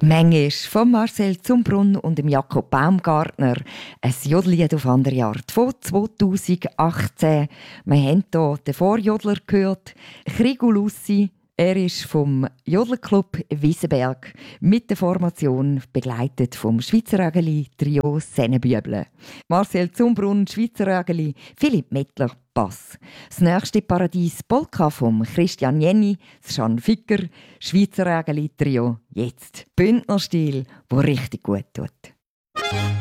Manchmal von Marcel Zumbrunn und dem Jakob Baumgartner. Ein Jodellied auf andere Art von 2018. Wir haben hier den Vorjodler gehört, Krigu Lussi. Er ist vom Jodelclub Wiesenberg mit der Formation begleitet vom Schweizer Rägeli Trio Sennebüble. Marcel Zumbrunn, Schweizer Rägeli, Philipp Mettler, Bass. Das nächste Paradies Polka vom Christian Jenny, Jean Ficker, Schweizer Rägeli Trio. Jetzt Bündnerstil, wo richtig gut tut.